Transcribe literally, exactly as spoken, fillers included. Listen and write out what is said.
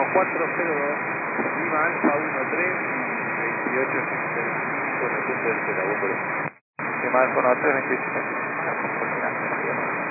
cuatro cero dos, Lima Alfa uno tres, veintiocho sesenta y cinco en el punto de espera, vos por eso. Lima Alfa uno tres, veintiocho sesenta y cinco.